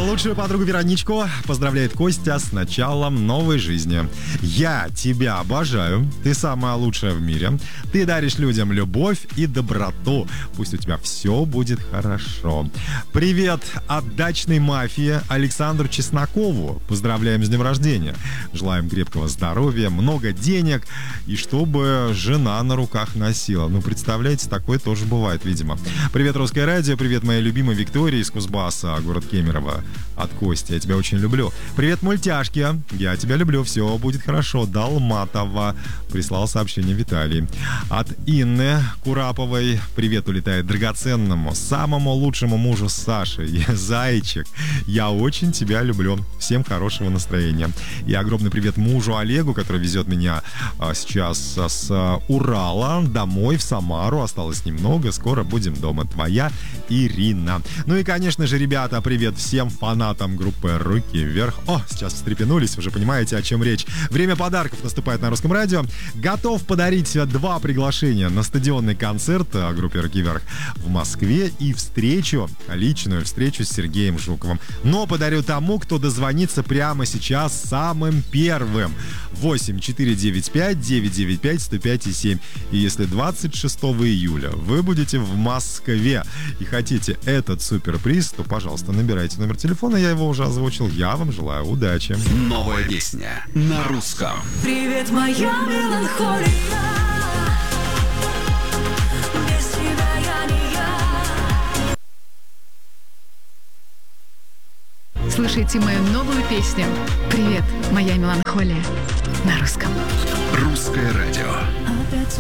Лучшую подругу Вероничку поздравляет Костя с началом новой жизни. Я тебя обожаю, ты самая лучшая в мире. Ты даришь людям любовь и доброту. Пусть у тебя все будет хорошо. Привет от дачной мафии Александру Чеснокову. Поздравляем с днем рождения. Желаем крепкого здоровья, много денег и чтобы жена на руках носила. Ну, представляете, такое тоже бывает, видимо. Привет, Русское радио. Привет, моей любимой Виктории из Кузбасса, город Кемерово. От Кости. Я тебя очень люблю. Привет, мультяшки. Я тебя люблю. Все будет хорошо. Далматова. Прислал сообщение Виталий. От Инны Кураповой. Привет улетает драгоценному, самому лучшему мужу Саши. Зайчик. Я очень тебя люблю. Всем хорошего настроения. И огромный привет мужу Олегу, который везет меня сейчас с Урала домой в Самару. Осталось немного. Скоро будем дома. Твоя Ирина. Ну и, конечно же, ребята, привет всем фанатам группы «Руки вверх». О, сейчас встрепенулись, уже понимаете, о чем речь. Время подарков наступает на Русском радио. Готов подарить 2 приглашения на стадионный концерт группе «Руки вверх» в Москве и личную встречу с Сергеем Жуковым. Но подарю тому, кто дозвонится прямо сейчас самым первым. 8-495-995-105-7. И если 26 июля вы будете в Москве и хотите этот суперприз, то, пожалуйста, набирайте номер телефона, я его уже озвучил. Я вам желаю удачи. Новая песня на русском. Привет, моя меланхолия. Без тебя я не я. Слушайте мою новую песню «Привет, моя меланхолия» на русском. Русское радио.